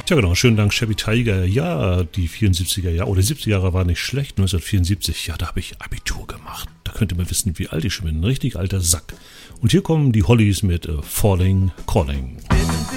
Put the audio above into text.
Tja genau, schönen Dank Chevy Tiger. Ja, die 74er Jahre oder 70er Jahre waren nicht schlecht. 1974, ja, da habe ich Abitur gemacht. Da könnt ihr mal wissen, wie alt ich schon bin. Ein richtig alter Sack. Und hier kommen die Hollies mit Falling Calling.